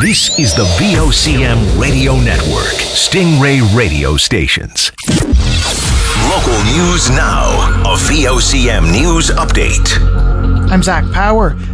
This is the VOCM Radio Network, Stingray Radio Stations. Local news now. A VOCM news update. I'm Zach Power.